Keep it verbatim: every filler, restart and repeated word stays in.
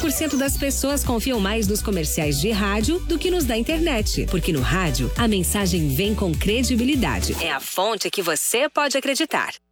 por cento das pessoas confiam mais nos comerciais de rádio do que nos da internet. Porque no rádio, a mensagem vem com credibilidade. É a fonte que você pode acreditar.